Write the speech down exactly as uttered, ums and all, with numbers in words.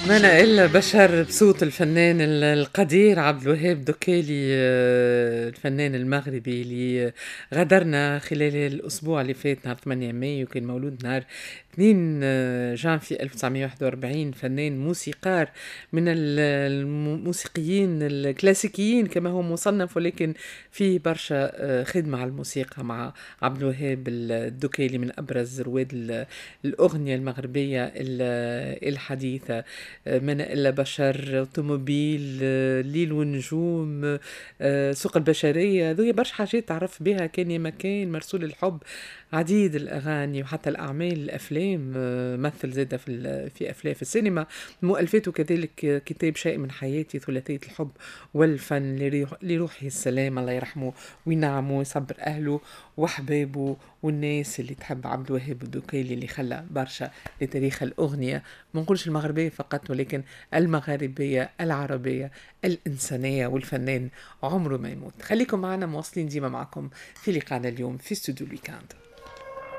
ما أنا إلا بشر بصوت الفنان ال القدير عبد الوهاب دكالي، آه، الفنان المغربي اللي غادرنا خلال الأسبوع اللي فات نهار ثمانية مايو، وكان مولود نهار اثنين جانفي ألف وتسعمية وواحد وأربعين. فنان موسيقار من ال- الموسيقيين الكلاسيكيين كما هو مصنف، ولكن فيه برشا آه، خدمة على الموسيقى مع عبد الوهاب الدكالي، من أبرز رواد ال- الأغنية المغربية ال- الحديثة. من إلا بشر، أوتوموبيل، آه، ليل ونجوم، آه، سوق البشرية، ذوي برشا حاجات تعرف بها. كان يا مكان، مرسول الحب، عديد الأغاني وحتى الأعمال، الأفلام، آه، مثل زادة في ال- في أفلام في السينما. مؤلفاته كذلك كتاب شيء من حياتي، ثلاثية الحب والفن، لروح- لروحه السلام الله يرحمه وينعمه ويصبر أهله وحبابه والناس اللي تحب عبد الوهاب الدكيلي، اللي خلى برشا لتاريخ الأغنية، ما نقولش المغربية فقط ولكن المغاربية العربية الإنسانية. والفنان عمره ما يموت. خليكم معنا مواصلين ديما معكم في لقاءنا اليوم في استوديو الويكاند.